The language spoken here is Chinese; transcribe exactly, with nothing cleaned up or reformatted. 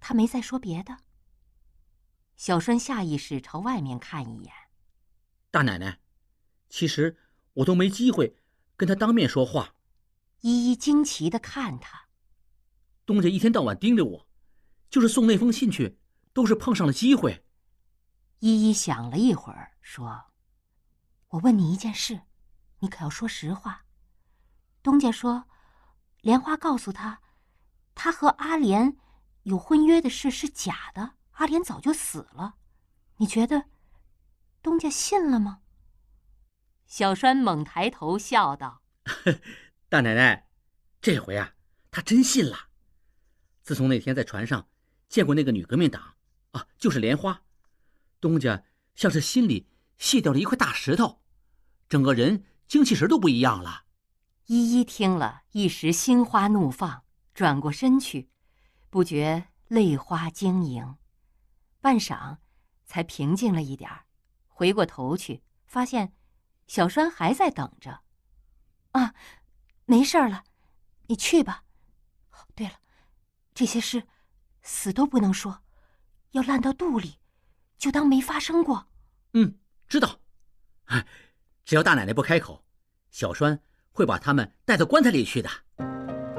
他没再说别的。小栓下意识朝外面看一眼。 大奶奶，其实我都没机会跟他当面说话。 依依惊奇地看他。 东家一天到晚盯着我，就是送那封信去，都是碰上了机会。 依依想了一会儿，说：“我问你一件事，你可要说实话。东家说，莲花告诉他，他和阿莲有婚约的事是假的，阿莲早就死了。你觉得东家信了吗？”小栓猛抬头笑道：“ 大奶奶，这回啊，他真信了。自从那天在船上见过那个女革命党啊，就是莲花，东家像是心里卸掉了一块大石头，整个人精气神都不一样了。” 依依听了一时心花怒放，转过身去，不觉泪花晶莹，半晌才平静了一点儿，回过头去发现小栓还在等着。啊，没事了，你去吧。对了，这些事死都不能说，要烂到肚里，就当没发生过。 嗯，知道。只要大奶奶不开口，小栓会把他们带到棺材里去的。